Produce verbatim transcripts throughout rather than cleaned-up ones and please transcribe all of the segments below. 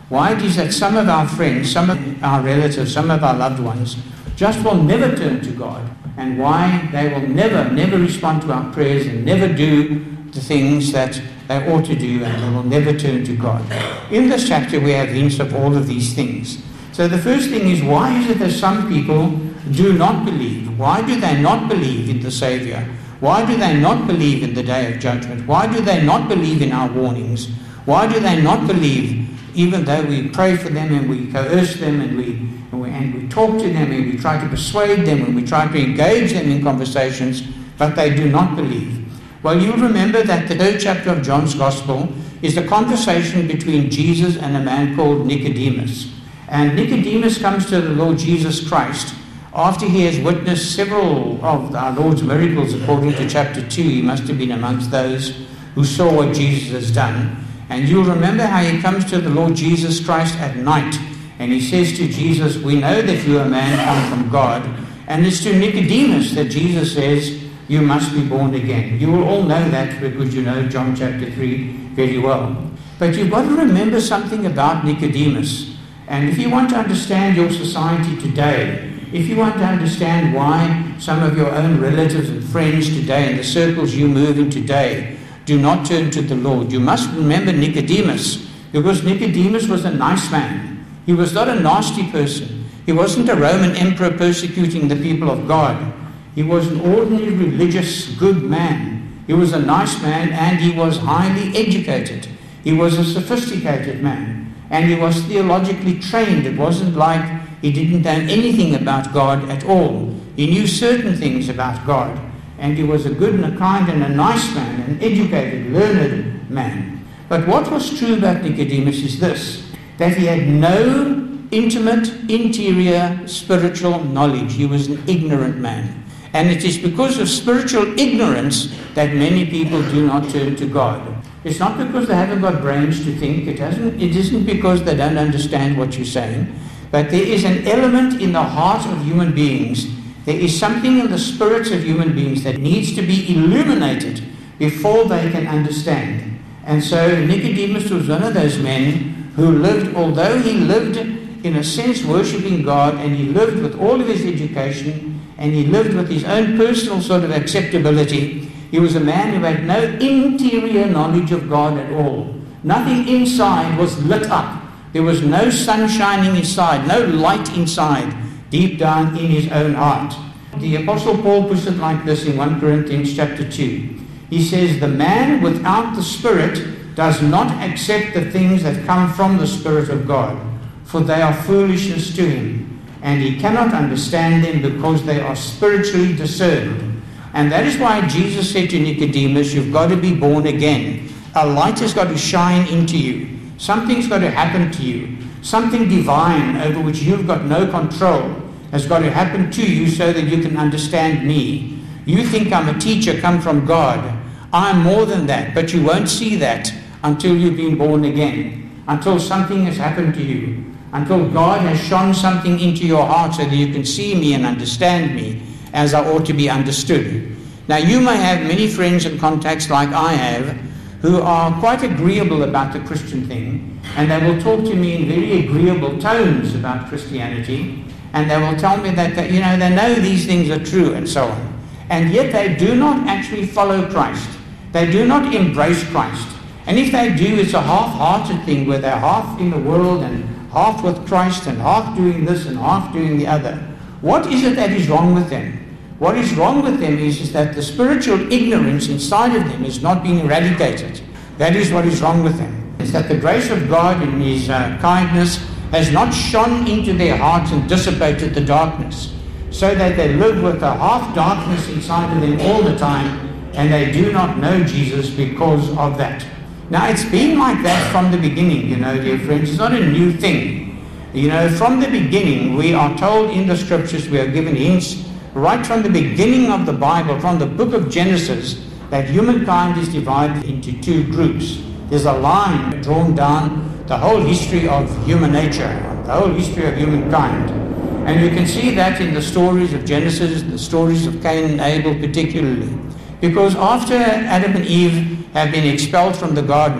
Why it is that some of our friends, some of our relatives, some of our loved ones just will never turn to God, and why they will never, never respond to our prayers and never do the things that they ought to do, and they will never turn to God. In this chapter we have hints of all of these things. So the first thing is, why is it that some people do not believe? Why do they not believe in the Savior? Why do they not believe in the day of judgment? Why do they not believe in our warnings? Why do they not believe, even though we pray for them and we coerce them and we, and we, and we talk to them and we try to persuade them and we try to engage them in conversations, but they do not believe? Well, you'll remember that the third chapter of John's Gospel is the conversation between Jesus and a man called Nicodemus. And Nicodemus comes to the Lord Jesus Christ after he has witnessed several of our Lord's miracles. According to chapter two, he must have been amongst those who saw what Jesus has done. And you'll remember how he comes to the Lord Jesus Christ at night, and he says to Jesus, "We know that you are a man come from God." And it's to Nicodemus that Jesus says, "You must be born again." You will all know that because you know John chapter three very well. But you've got to remember something about Nicodemus. And if you want to understand your society today, if you want to understand why some of your own relatives and friends today, in the circles you move in today, do not turn to the Lord, you must remember Nicodemus, because Nicodemus was a nice man. He was not a nasty person. He wasn't a Roman emperor persecuting the people of God. He was an ordinary, religious, good man. He was a nice man, and he was highly educated. He was a sophisticated man, and he was theologically trained. It wasn't like he didn't know anything about God at all. He knew certain things about God, and he was a good and a kind and a nice man, an educated, learned man. But what was true about Nicodemus is this, that he had no intimate, interior, spiritual knowledge. He was an ignorant man. And it is because of spiritual ignorance that many people do not turn to God. It's not because they haven't got brains to think. It hasn't, it isn't because they don't understand what you're saying. But there is an element in the heart of human beings. There is something in the spirits of human beings that needs to be illuminated before they can understand. And so Nicodemus was one of those men who lived, although he lived in a sense worshipping God, and he lived with all of his education, and he lived with his own personal sort of acceptability, he was a man who had no interior knowledge of God at all. Nothing inside was lit up. There was no sun shining inside, no light inside, deep down in his own heart. The Apostle Paul puts it like this in First Corinthians chapter two. He says, "The man without the Spirit does not accept the things that come from the Spirit of God, for they are foolishness to him, and he cannot understand them because they are spiritually discerned." And that is why Jesus said to Nicodemus, you've got to be born again. A light has got to shine into you. Something's got to happen to you. Something divine over which you've got no control has got to happen to you so that you can understand me. You think I'm a teacher come from God. I'm more than that, but you won't see that until you've been born again, until something has happened to you, until God has shone something into your heart so that you can see me and understand me as I ought to be understood. Now, you may have many friends and contacts like I have who are quite agreeable about the Christian thing, and they will talk to me in very agreeable tones about Christianity, and they will tell me that, that you know, they know these things are true and so on. And yet they do not actually follow Christ. They do not embrace Christ. And if they do, it's a half-hearted thing where they're half in the world and half with Christ and half doing this and half doing the other. What is it that is wrong with them? What is wrong with them is, is that the spiritual ignorance inside of them is not being eradicated. That is what is wrong with them. It's that the grace of God in His uh, kindness has not shone into their hearts and dissipated the darkness, so that they live with a half darkness inside of them all the time, and they do not know Jesus because of that. Now, it's been like that from the beginning, you know, dear friends. It's not a new thing. You know, from the beginning, we are told in the scriptures, we are given hints right from the beginning of the Bible, from the book of Genesis, that humankind is divided into two groups. There's a line drawn down the whole history of human nature, the whole history of humankind. And you can see that in the stories of Genesis, the stories of Cain and Abel particularly. Because after Adam and Eve have been expelled from the garden,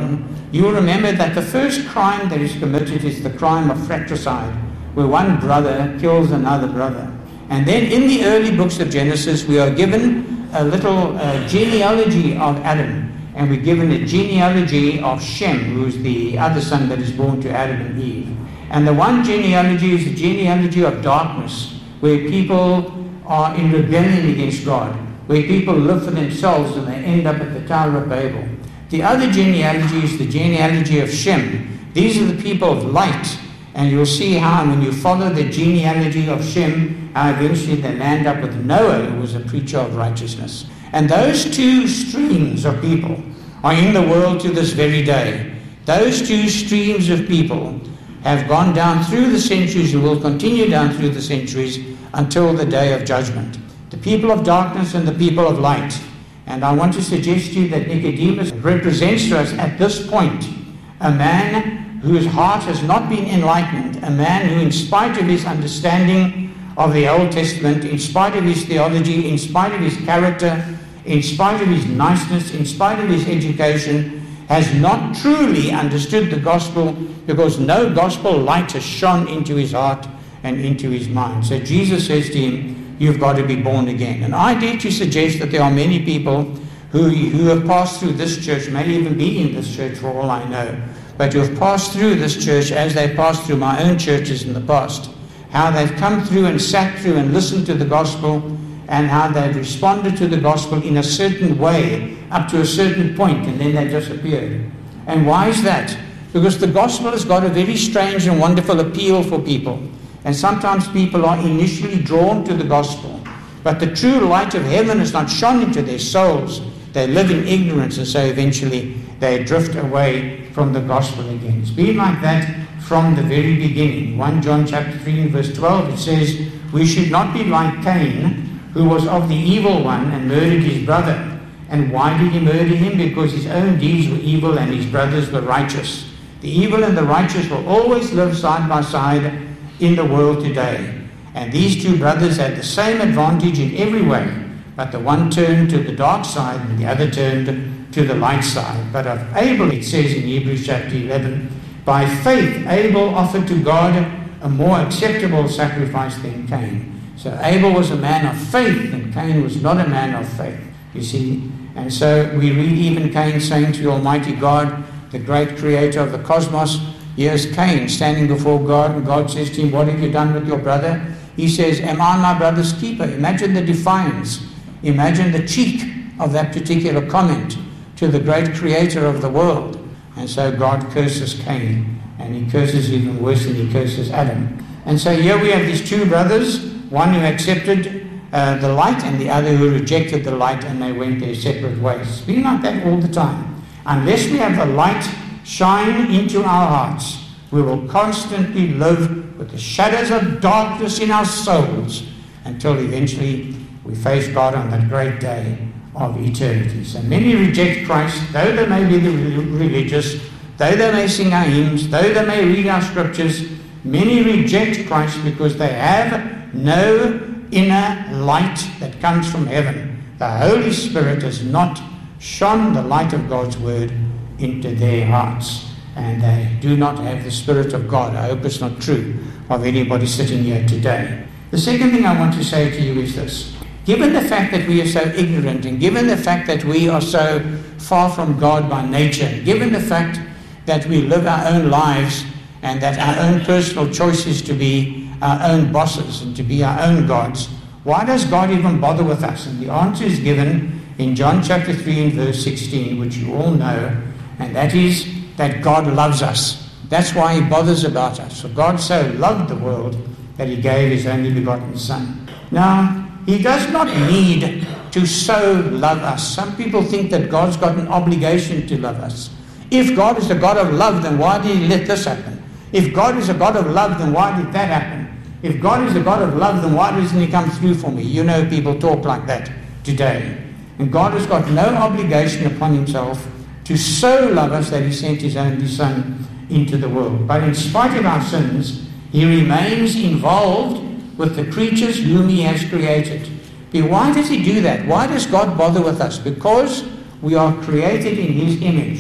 you will remember that the first crime that is committed is the crime of fratricide, where one brother kills another brother. And then in the early books of Genesis, we are given a little uh, genealogy of Adam, and we're given a genealogy of Shem, who is the other son that is born to Adam and Eve. And the one genealogy is the genealogy of darkness, where people are in rebellion against God, where people live for themselves and they end up at the Tower of Babel. The other genealogy is the genealogy of Shem. These are the people of light, and you'll see how when you follow the genealogy of Shem, how eventually they land up with Noah, who was a preacher of righteousness. And those two streams of people are in the world to this very day. Those two streams of people have gone down through the centuries and will continue down through the centuries until the day of judgment. The people of darkness and the people of light. And I want to suggest to you that Nicodemus represents to us at this point a man whose heart has not been enlightened, a man who, in spite of his understanding of the Old Testament, in spite of his theology, in spite of his character, in spite of his niceness, in spite of his education, has not truly understood the gospel, because no gospel light has shone into his heart and into his mind. So Jesus says to him, you've got to be born again. And I dare to suggest that there are many people who, who have passed through this church, may even be in this church for all I know, but who have passed through this church as they passed through my own churches in the past, how they've come through and sat through and listened to the gospel, and how they've responded to the gospel in a certain way up to a certain point, and then they disappeared. And why is that? Because the gospel has got a very strange and wonderful appeal for people. And sometimes people are initially drawn to the gospel, but the true light of heaven has not shone into their souls. They live in ignorance, and so eventually they drift away from the gospel again. It's been like that from the very beginning. First John chapter three and verse twelve, it says, we should not be like Cain, who was of the evil one and murdered his brother. And why did he murder him? Because his own deeds were evil and his brothers were righteous. The evil and the righteous will always live side by side in the world today. And these two brothers had the same advantage in every way, but the one turned to the dark side and the other turned to the light side. But of Abel, it says in Hebrews chapter eleven, by faith Abel offered to God a more acceptable sacrifice than Cain. So Abel was a man of faith, and Cain was not a man of faith, you see. And so we read even Cain saying to the Almighty God, the great creator of the cosmos, here's Cain standing before God, and God says to him, what have you done with your brother? He says, am I my brother's keeper? Imagine the defiance. Imagine the cheek of that particular comment to the great creator of the world. And so God curses Cain, and he curses even worse than he curses Adam. And so here we have these two brothers, one who accepted uh, the light and the other who rejected the light, and they went their separate ways. It's been like that all the time. Unless we have the light shine into our hearts, we will constantly live with the shadows of darkness in our souls until eventually we face God on that great day of eternity. So many reject Christ, though they may be the religious, though they may sing our hymns, though they may read our scriptures, many reject Christ because they have no inner light that comes from heaven. The Holy Spirit has not shone the light of God's word into their hearts, and they do not have the Spirit of God. I hope it's not true of anybody sitting here today. The second thing I want to say to you is this. Given the fact that we are so ignorant, and given the fact that we are so far from God by nature, given the fact that we live our own lives and that our own personal choice is to be our own bosses and to be our own gods, why does God even bother with us? And the answer is given in John chapter three and verse sixteen, which you all know, and that is that God loves us. That's why he bothers about us. For God so loved the world that he gave his only begotten Son. Now, he does not need to so love us. Some people think that God's got an obligation to love us. If God is a God of love, then why did he let this happen? If God is a God of love, then why did that happen? If God is a God of love, then why doesn't he come through for me? You know, people talk like that today. And God has got no obligation upon himself to so love us that he sent his only Son into the world. But in spite of our sins, he remains involved with the creatures whom he has created. But why does he do that? Why does God bother with us? Because we are created in his image.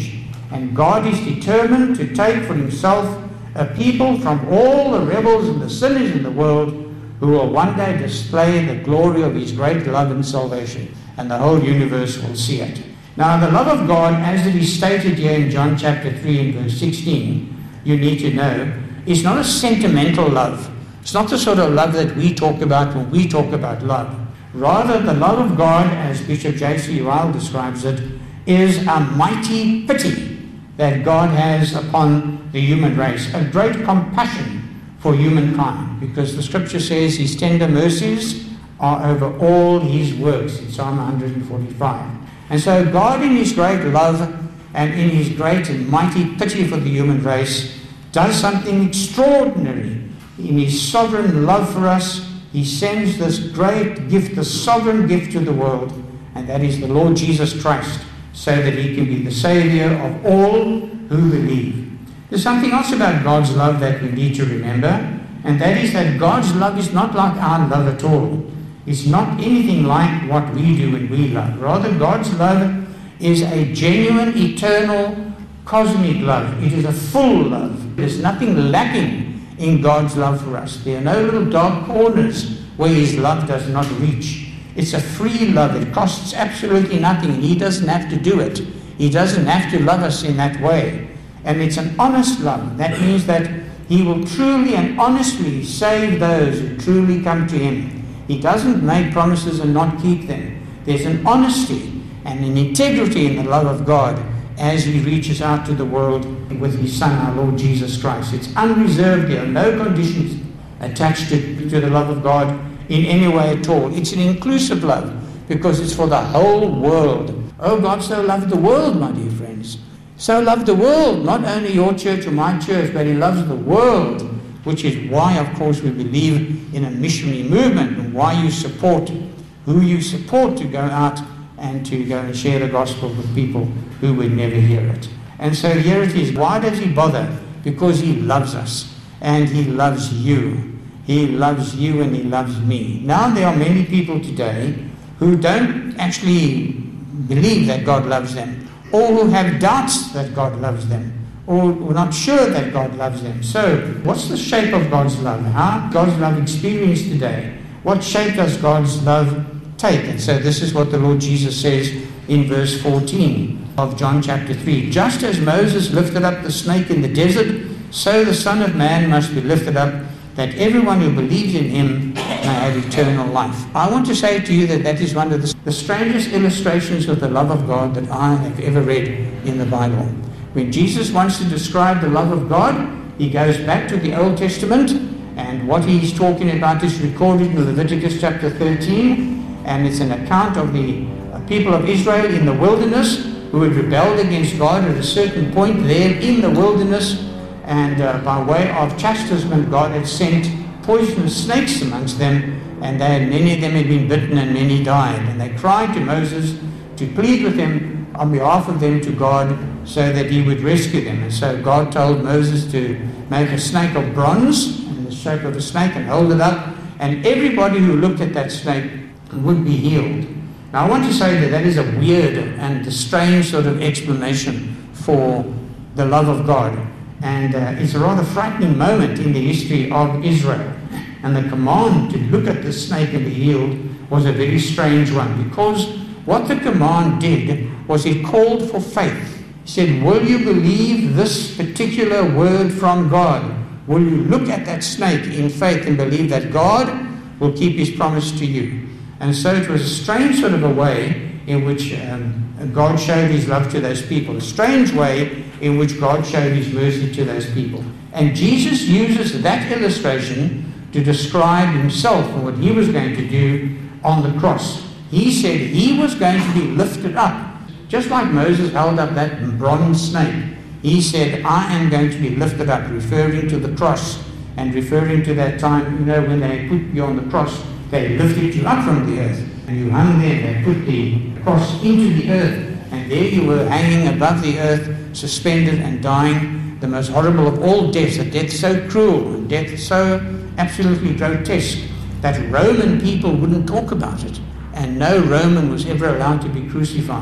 And God is determined to take for himself a people from all the rebels and the sinners in the world who will one day display the glory of his great love and salvation. And the whole universe will see it. Now, the love of God, as it is stated here in John chapter three and verse sixteen, you need to know, is not a sentimental love. It's not the sort of love that we talk about when we talk about love. Rather, the love of God, as Bishop J C Ryle describes it, is a mighty pity that God has upon the human race, a great compassion for humankind, because the scripture says his tender mercies are over all his works in Psalm one forty-five. And so God, in his great love and in his great and mighty pity for the human race, does something extraordinary. In his sovereign love for us, he sends this great gift, the sovereign gift to the world, and that is the Lord Jesus Christ, so that he can be the Savior of all who believe. There's something else about God's love that we need to remember, and that is that God's love is not like our love at all. It's not anything like what we do when we love. Rather, God's love is a genuine, eternal, cosmic love. It is a full love. There's nothing lacking in God's love for us. There are no little dark corners where his love does not reach. It's a free love. It costs absolutely nothing, and he doesn't have to do it. He doesn't have to love us in that way. And it's an honest love. That means that he will truly and honestly save those who truly come to him. He doesn't make promises and not keep them. There's an honesty and an integrity in the love of God as he reaches out to the world with his Son, our Lord Jesus Christ. It's unreserved. There are no conditions attached to, to the love of God in any way at all. It's an inclusive love because it's for the whole world. Oh, God so loved the world, my dear friends. So loved the world, not only your church or my church, but he loves the world, which is why, of course, we believe in a missionary movement and why you support who you support to go out and to go and share the gospel with people who would never hear it. And so here it is. Why does he bother? Because he loves us and he loves you. He loves you and he loves me. Now there are many people today who don't actually believe that God loves them, or who have doubts that God loves them, or who are not sure that God loves them. So what's the shape of God's love? How God's love experienced today? What shape does God's love take? And so this is what the Lord Jesus says in verse fourteen of John chapter three. Just as Moses lifted up the snake in the desert, so the Son of Man must be lifted up, that everyone who believes in him may have eternal life. I want to say to you that that is one of the, the strangest illustrations of the love of God that I have ever read in the Bible. When Jesus wants to describe the love of God, he goes back to the Old Testament, and what he's talking about is recorded in Leviticus chapter thirteen, and it's an account of the people of Israel in the wilderness who had rebelled against God at a certain point there in the wilderness, and uh, by way of chastisement God had sent poisonous snakes amongst them, and they had, many of them had been bitten and many died, and they cried to Moses to plead with him on behalf of them to God so that he would rescue them. And so God told Moses to make a snake of bronze in the shape of a snake and hold it up, and everybody who looked at that snake would be healed. Now I want to say that that is a weird and a strange sort of explanation for the love of God, and uh, it's a rather frightening moment in the history of Israel. And the command to look at the snake and be healed was a very strange one, because what the command did was it called for faith. He said, will you believe this particular word from God? Will you look at that snake in faith and believe that God will keep his promise to you? And so it was a strange sort of a way in which um, God showed his love to those people, a strange way in which God showed his mercy to those people. And Jesus uses that illustration to describe himself and what he was going to do on the cross. He said he was going to be lifted up, just like Moses held up that bronze snake. He said, I am going to be lifted up, referring to the cross and referring to that time, you know, when they put you on the cross, they lifted you up from the earth, and you hung there, they put the cross into the earth, and there you were hanging above the earth, suspended and dying the most horrible of all deaths, a death so cruel, a death so absolutely grotesque that Roman people wouldn't talk about it, and no Roman was ever allowed to be crucified.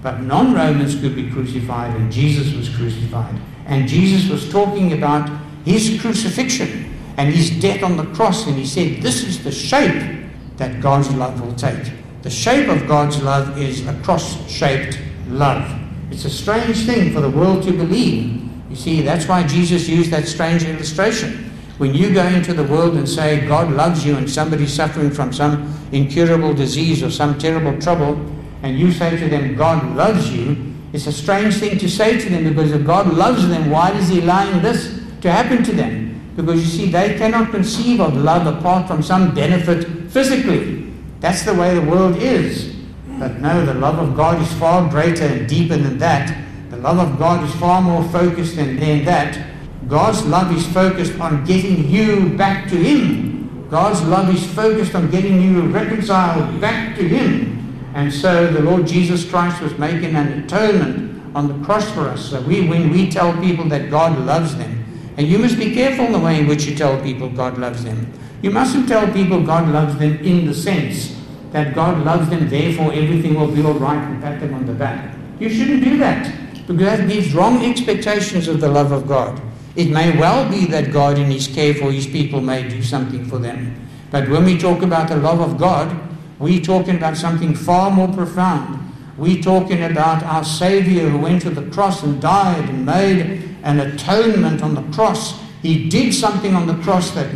but non-Romans could be crucified, and Jesus was crucified. And Jesus was talking about his crucifixion and his death on the cross, and he said, this is the shape that God's love will take. The shape of God's love is a cross-shaped love. It's a strange thing for the world to believe. You see, that's why Jesus used that strange illustration. When you go into the world and say God loves you, and somebody's suffering from some incurable disease or some terrible trouble, and you say to them, God loves you, it's a strange thing to say to them, because if God loves them, why is he allowing this to happen to them? Because you see, they cannot conceive of love apart from some benefit physically. That's the way the world is. But no, the love of God is far greater and deeper than that. The love of God is far more focused than, than that. God's love is focused on getting you back to him. God's love is focused on getting you reconciled back to him. And so the Lord Jesus Christ was making an atonement on the cross for us. So we, when we tell people that God loves them, and you must be careful in the way in which you tell people God loves them. You mustn't tell people God loves them in the sense that God loves them, therefore everything will be all right, and pat them on the back. You shouldn't do that, because that gives wrong expectations of the love of God. It may well be that God in his care for his people may do something for them. But when we talk about the love of God, we're talking about something far more profound. We're talking about our Savior who went to the cross and died and made an atonement on the cross. He did something on the cross that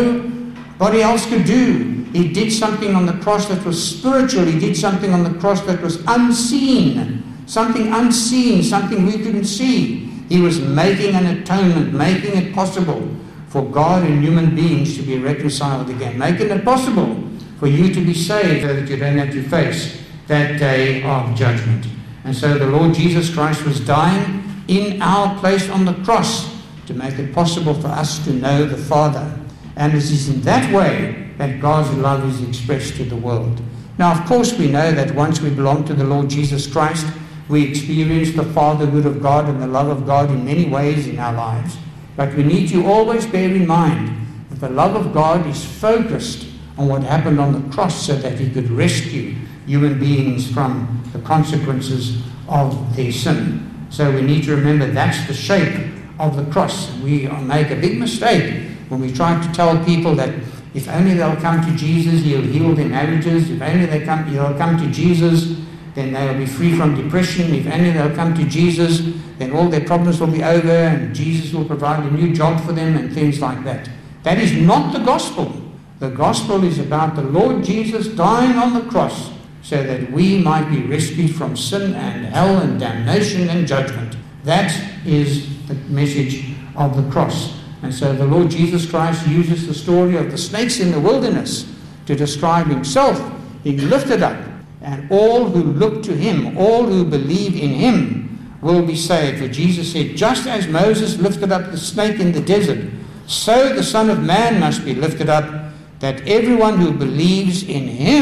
nobody else could do. He did something on the cross that was spiritual. He did something on the cross that was unseen. Something unseen, something we couldn't see. He was making an atonement, making it possible for God and human beings to be reconciled again. Making it possible for you to be saved so that you don't have to face that day of judgment. And so the Lord Jesus Christ was dying in our place on the cross to make it possible for us to know the Father. And it is in that way that God's love is expressed to the world. Now, of course, we know that once we belong to the Lord Jesus Christ, we experience the fatherhood of God and the love of God in many ways in our lives. But we need to always bear in mind that the love of God is focused on what happened on the cross so that he could rescue human beings from the consequences of their sin. So we need to remember that's the shape of the cross. We make a big mistake when we try to tell people that if only they'll come to Jesus, he'll heal their marriages. If only they come, they'll come to Jesus, then they'll be free from depression. If only they'll come to Jesus, then all their problems will be over and Jesus will provide a new job for them and things like that. That is not the gospel. The gospel is about the Lord Jesus dying on the cross so that we might be rescued from sin and hell and damnation and judgment. That is the message of the cross. And so the Lord Jesus Christ uses the story of the snakes in the wilderness to describe himself being lifted up. And all who look to him, all who believe in him, will be saved. For Jesus said, just as Moses lifted up the snake in the desert, so the Son of Man must be lifted up, that everyone who believes in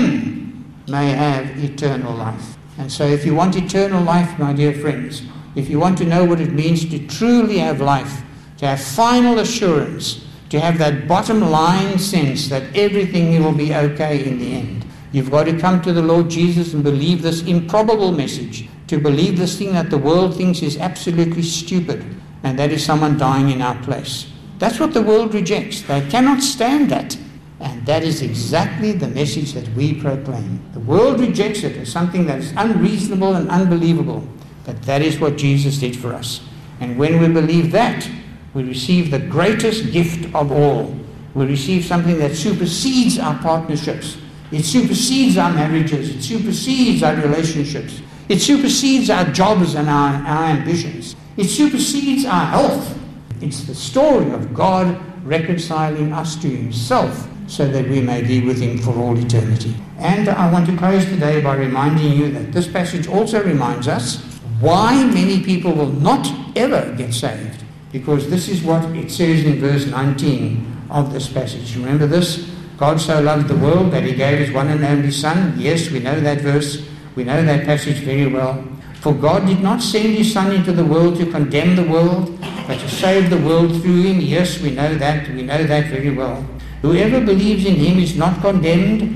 him may have eternal life. And so if you want eternal life, my dear friends, if you want to know what it means to truly have life, to have final assurance, to have that bottom line sense that everything will be okay in the end, you've got to come to the Lord Jesus and believe this improbable message, to believe this thing that the world thinks is absolutely stupid, and that is someone dying in our place. That's what the world rejects. They cannot stand that. And that is exactly the message that we proclaim. The world rejects it as something that is unreasonable and unbelievable. But that is what Jesus did for us. And when we believe that, we receive the greatest gift of all. We receive something that supersedes our partnerships. It supersedes our marriages. It supersedes our relationships. It supersedes our jobs and our, our ambitions. It supersedes our health. It's the story of God reconciling us to himself so that we may be with him for all eternity. And I want to close today by reminding you that this passage also reminds us why many people will not ever get saved. Because this is what it says in verse nineteen of this passage. Remember this? God so loved the world that he gave his one and only Son. Yes, we know that verse. We know that passage very well. For God did not send his Son into the world to condemn the world, but to save the world through him. Yes, we know that. We know that very well. Whoever believes in him is not condemned.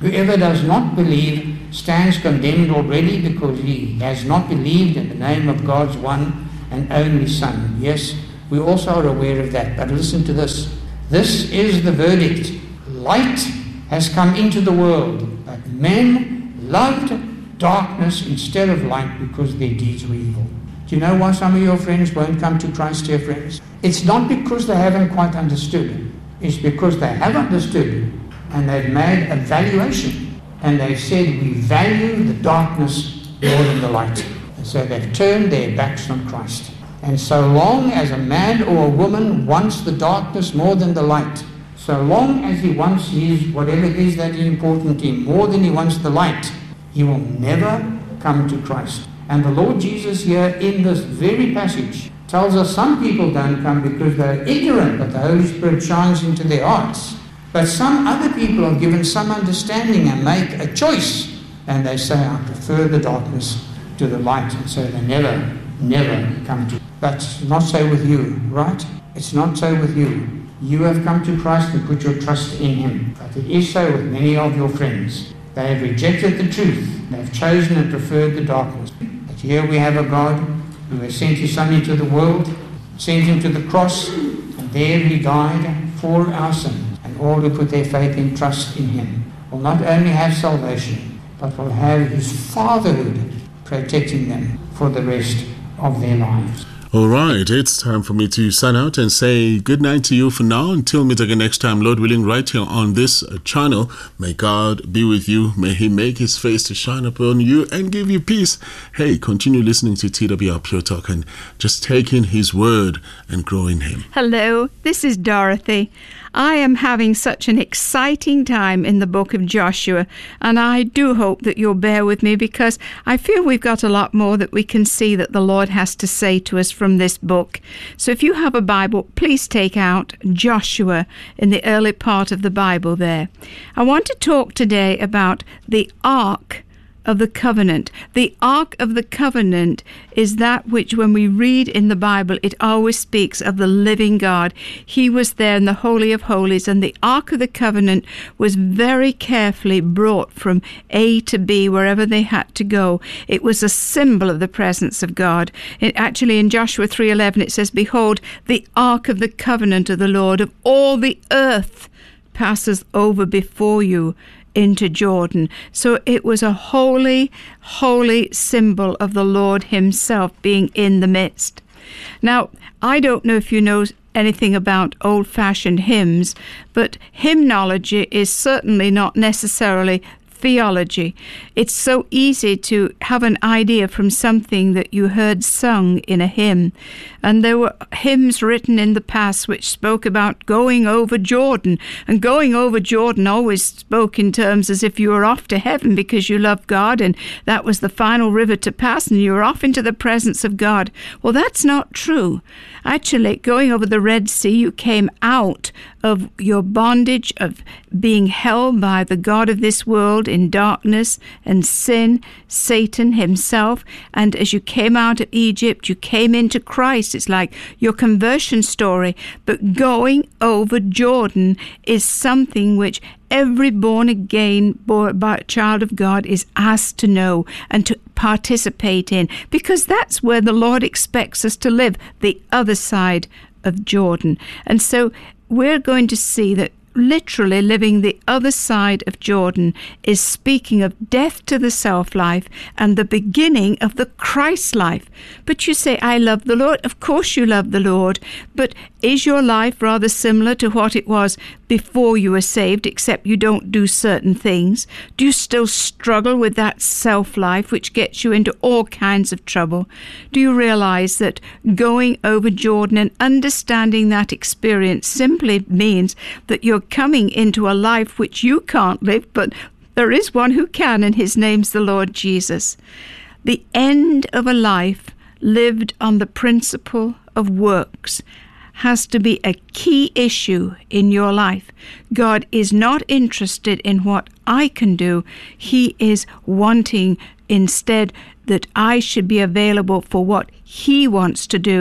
Whoever does not believe stands condemned already, because he has not believed in the name of God's one and only Son. Yes, we also are aware of that. But listen to this. This is the verdict. Light has come into the world, but men loved darkness instead of light because their deeds were evil. Do you know why some of your friends won't come to Christ, dear friends? It's not because they haven't quite understood. It's because they have understood and they've made a valuation, and they've said, we value the darkness more than the light. And so they've turned their backs on Christ. And so long as a man or a woman wants the darkness more than the light, so long as he wants his, whatever it is that is important to him, more than he wants the light, he will never come to Christ. And the Lord Jesus here in this very passage tells us some people don't come because they're ignorant, but the Holy Spirit shines into their hearts. But some other people are given some understanding and make a choice, and they say, I prefer the darkness to the light, and so they never, never come to. But it's not so with you, right? It's not so with you. You have come to Christ and put your trust in Him. But it is so with many of your friends. They have rejected the truth. They have chosen and preferred the darkness. But here we have a God who has sent His Son into the world, sent Him to the cross, and there He died for our sins. And all who put their faith and trust in Him will not only have salvation, but will have His fatherhood protecting them for the rest of their lives. All right, it's time for me to sign out and say good night to you for now. Until meet again next time, Lord willing, right here on this channel. May God be with you. May He make His face to shine upon you and give you peace. Hey, continue listening to T W R Pure Talk and just take in His word and grow in Him. Hello, this is Dorothy. I am having such an exciting time in the book of Joshua, and I do hope that you'll bear with me, because I feel we've got a lot more that we can see that the Lord has to say to us from this book. So if you have a Bible, please take out Joshua in the early part of the Bible there. I want to talk today about the Ark of the Covenant. The Ark of the Covenant is that which, when we read in the Bible, it always speaks of the living God. He was there in the Holy of Holies, and the Ark of the Covenant was very carefully brought from A to B, wherever they had to go. It was a symbol of the presence of God. It actually, in Joshua three eleven, it says, "Behold, the Ark of the Covenant of the Lord of all the earth passes over before you into Jordan." So it was a holy, holy symbol of the Lord Himself being in the midst. Now, I don't know if you know anything about old-fashioned hymns, but hymnology is certainly not necessarily theology. It's so easy to have an idea from something that you heard sung in a hymn. And there were hymns written in the past which spoke about going over Jordan. And going over Jordan always spoke in terms as if you were off to heaven because you loved God, and that was the final river to pass, and you were off into the presence of God. Well, that's not true. Actually, going over the Red Sea, you came out of your bondage of being held by the god of this world in darkness and sin, Satan himself. And as you came out of Egypt, you came into Christ. It's like your conversion story. But going over Jordan is something which every born-again child of God is asked to know and to participate in, because that's where the Lord expects us to live, the other side of Jordan. And so we're going to see that literally living the other side of Jordan is speaking of death to the self-life and the beginning of the Christ life. But you say, I love the Lord. Of course you love the Lord, but is your life rather similar to what it was before you were saved, except you don't do certain things? Do you still struggle with that self-life which gets you into all kinds of trouble? Do you realize that going over Jordan and understanding that experience simply means that you're coming into a life which you can't live, but there is one who can, and His name's the Lord Jesus. The end of a life lived on the principle of works has to be a key issue in your life. God is not interested in what I can do. He is wanting instead that I should be available for what He wants to do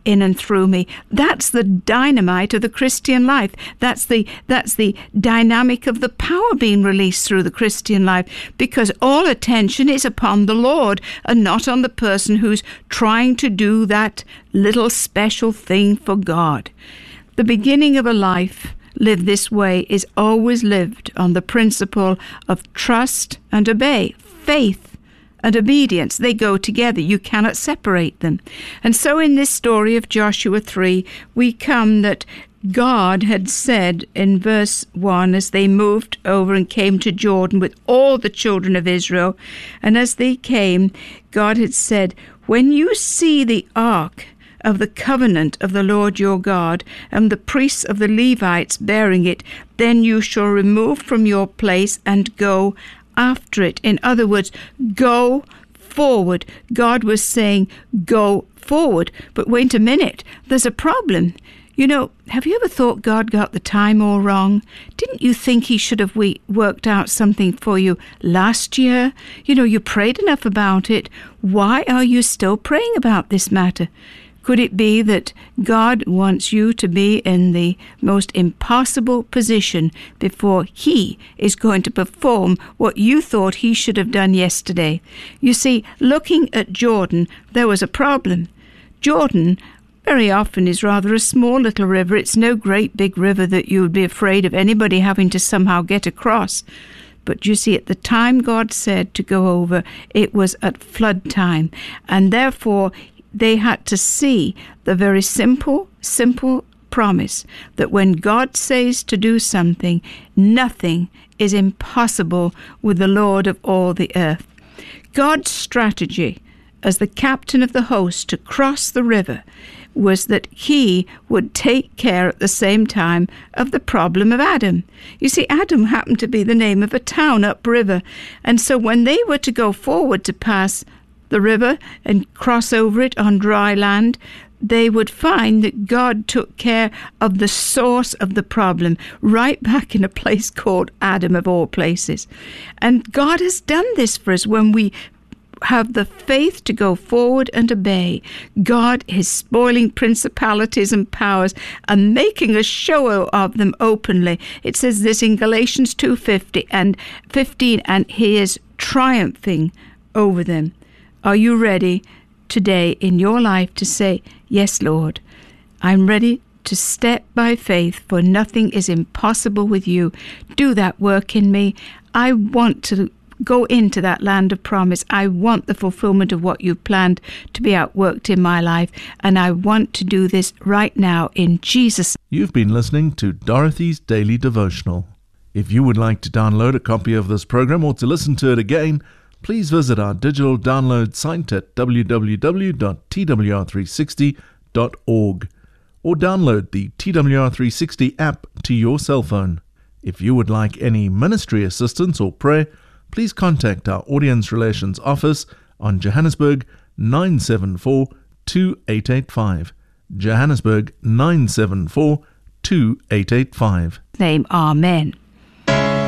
in and through me. That's the dynamite of the Christian life. That's the that's the dynamic of the power being released through the Christian life, because all attention is upon the Lord and not on the person who's trying to do that little special thing for God. The beginning of a life lived this way is always lived on the principle of trust and obey, faith and obedience. They go together. You cannot separate them. And so in this story of Joshua three, we come that God had said in verse one, as they moved over and came to Jordan with all the children of Israel, and as they came, God had said, when you see the ark of the covenant of the Lord your God, and the priests of the Levites bearing it, then you shall remove from your place and go after it. In other words, go forward. God was saying, go forward. But wait a minute, there's a problem. You know, have you ever thought God got the time all wrong? Didn't you think he should have we worked out something for you last year? You know, you prayed enough about it. Why are you still praying about this matter? Could it be that God wants you to be in the most impossible position before he is going to perform what you thought he should have done yesterday? You see, looking at Jordan, there was a problem. Jordan very often is rather a small little river. It's no great big river that you would be afraid of anybody having to somehow get across. But you see, at the time God said to go over, it was at flood time, and therefore they had to see the very simple, simple promise that when God says to do something, nothing is impossible with the Lord of all the earth. God's strategy as the captain of the host to cross the river was that he would take care at the same time of the problem of Adam. You see, Adam happened to be the name of a town upriver, and so when they were to go forward to pass the river and cross over it on dry land, they would find that God took care of the source of the problem right back in a place called Adam, of all places. And God has done this for us when we have the faith to go forward and obey. God is spoiling principalities and powers and making a show of them openly. It says this in Galatians two fifty and fifteen, and he is triumphing over them. Are you ready today in your life to say, yes, Lord, I'm ready to step by faith, for nothing is impossible with you. Do that work in me. I want to go into that land of promise. I want the fulfillment of what you've planned to be outworked in my life, and I want to do this right now in Jesus' name. You've been listening to Dorothy's Daily Devotional. If you would like to download a copy of this program or to listen to it again, please visit our digital download site at w w w dot t w r three sixty dot org or download the T W R three sixty app to your cell phone. If you would like any ministry assistance or prayer, please contact our Audience Relations Office on Johannesburg nine seven four two eight eight five. Johannesburg nine seven four two eight eight five. Name, Amen.